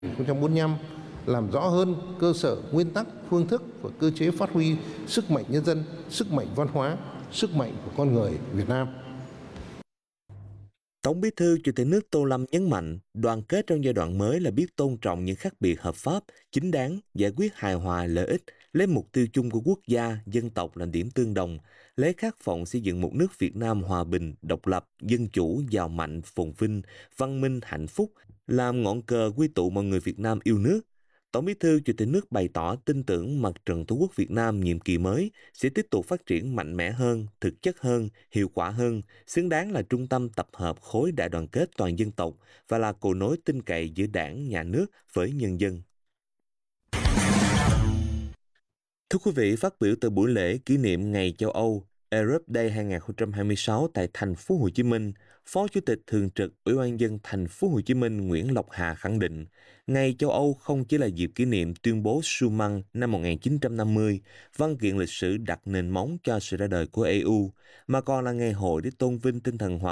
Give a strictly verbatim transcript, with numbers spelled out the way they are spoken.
không trăm bốn mươi lăm, làm rõ hơn cơ sở, nguyên tắc, phương thức và cơ chế phát huy sức mạnh nhân dân, sức mạnh văn hóa, sức mạnh của con người Việt Nam. Tổng Bí thư Chủ tịch nước Tô Lâm nhấn mạnh, đoàn kết trong giai đoạn mới là biết tôn trọng những khác biệt hợp pháp, chính đáng, giải quyết hài hòa lợi ích, lấy mục tiêu chung của quốc gia, dân tộc làm điểm tương đồng, lấy khát vọng xây dựng một nước Việt Nam hòa bình, độc lập, dân chủ, giàu mạnh, phồn vinh, văn minh, hạnh phúc, làm ngọn cờ quy tụ mọi người Việt Nam yêu nước. Tổng Bí thư Chủ tịch nước bày tỏ tin tưởng Mặt trận Tổ quốc Việt Nam nhiệm kỳ mới sẽ tiếp tục phát triển mạnh mẽ hơn, thực chất hơn, hiệu quả hơn, xứng đáng là trung tâm tập hợp khối đại đoàn kết toàn dân tộc và là cầu nối tin cậy giữa Đảng, Nhà nước với nhân dân. Thưa quý vị, phát biểu từ buổi lễ kỷ niệm Ngày châu Âu Europe Day hai không hai sáu tại thành phố Hồ Chí Minh, Phó Chủ tịch Thường trực Ủy ban nhân dân thành phố Hồ Chí Minh Nguyễn Lộc Hà khẳng định, Ngày châu Âu không chỉ là dịp kỷ niệm tuyên bố Schuman năm một nghìn chín trăm năm mươi, văn kiện lịch sử đặt nền móng cho sự ra đời của e u, mà còn là ngày hội để tôn vinh tinh thần hòa